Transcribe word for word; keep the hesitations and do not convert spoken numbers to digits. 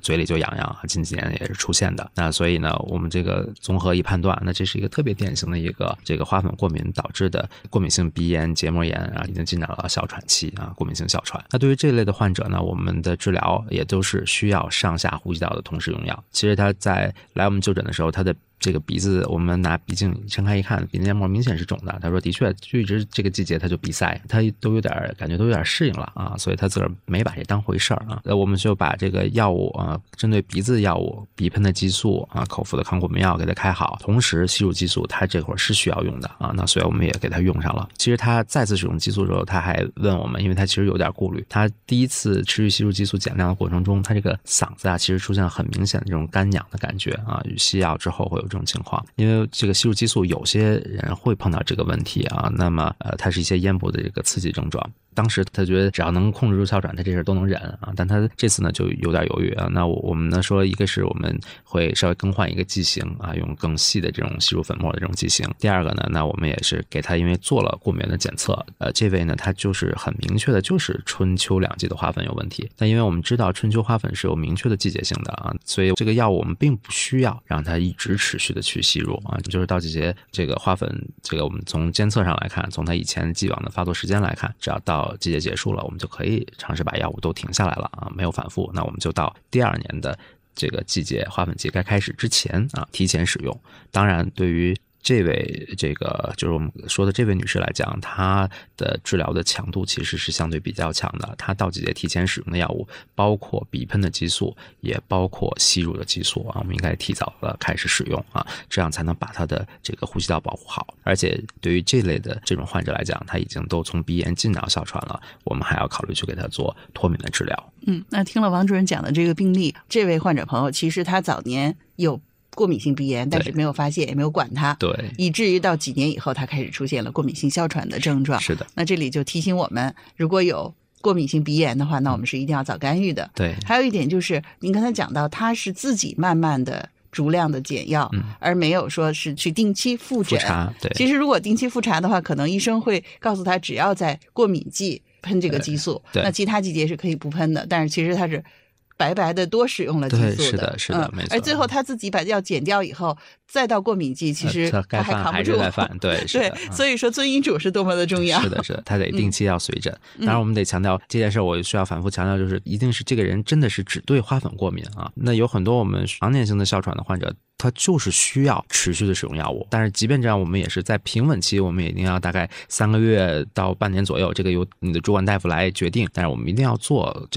嘴里就痒痒，近几年也是出现的。那所以呢，我们这个综合一判断，那这是一个特别典型的一个这个花粉过敏导致的过敏性鼻炎、结膜炎啊，已经进展到哮喘期啊，过敏性哮喘。那对于这类的患者呢，我们的治疗也都是需要上下呼吸道的同时用药。其实他在来我们就诊的时候，他的这个鼻子，我们拿鼻镜撑开一看，鼻黏膜明显是肿的。他说的确就一直这个季节他就鼻塞，他都有点感觉都有点适应了啊，所以他自个儿没把这当回事儿啊。那我们就把这个药物啊，针对鼻子的药物，鼻喷的激素啊，口服的抗过敏药给他开好，同时吸入激素他这会儿是需要用的啊，那所以我们也给他用上了。其实他再次使用激素的时候，他还问我们，因为他其实有点顾虑，他第一次持续吸入激素减量的过程中，他这个嗓子啊其实出现了很明显的这种干痒的感觉啊，吸药之后会有这种情况。因为这个吸入激素有些人会碰到这个问题啊，那么呃它是一些咽部的这个刺激症状。当时他觉得只要能控制住哮喘，他这事都能忍啊。但他这次呢就有点犹豫啊。那我们呢说，一个是我们会稍微更换一个剂型啊，用更细的这种吸入粉末的这种剂型。第二个呢，那我们也是给他因为做了过敏的检测，呃，这位呢他就是很明确的，就是春秋两季的花粉有问题。但因为我们知道春秋花粉是有明确的季节性的啊，所以这个药物我们并不需要让他一直持续的去吸入啊，就是到季节这个花粉，这个我们从监测上来看，从他以前既往的发作时间来看，只要到季节结束了，我们就可以尝试把药物都停下来了啊，没有反复，那我们就到第二年的这个季节花粉季该开始之前啊，提前使用。当然对于这位这个就是我们说的这位女士来讲，她的治疗的强度其实是相对比较强的。她到季节提前使用的药物，包括鼻喷的激素，也包括吸入的激素啊，我们应该提早的开始使用啊，这样才能把她的这个呼吸道保护好。而且对于这类的这种患者来讲，他已经都从鼻炎进到哮喘了，我们还要考虑去给他做脱敏的治疗。 嗯，那听了王主任讲的这个病例，这位患者朋友其实他早年有过敏性鼻炎，但是没有发现，也没有管它， 对， 以至于到几年以后，他开始出现了过敏性哮喘的症状。 是的， 那这里就提醒我们，如果有过敏性鼻炎的话，那我们是一定要早干预的。 对， 还有一点就是，您刚才讲到，他是自己慢慢的逐量的减药，嗯、而没有说是去定期复诊。 复查，对。 其实如果定期复查的话，可能医生会告诉他，只要在过敏季喷这个激素，那其他季节是可以不喷的。但是其实他是白白的多使用了激素的， 对，是的，是的， 嗯、 没错。 而最后他自己把药减掉以后，再到过敏季，其实他还扛不住。 该犯对，是的， 对，所以说遵医嘱是多么的重要。 是的，是的，他得定期要随诊。嗯、当然，我们得强调这件事，我需要反复强调，就是一定是这个人真的是只对花粉过敏啊。那有很多我们常年性的哮喘的患者，他就是需要持续的使用药物。但是即便这样，我们也是在平稳期，我们也一定要大概三个月到半年左右，这个由你的主管大夫来决定。但是我们一定要做。